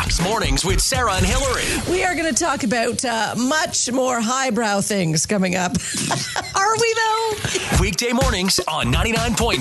Fox Mornings with Sarah and Hillary. We are going to talk about much more highbrow things coming up. Are we, though? Weekday mornings on 99.9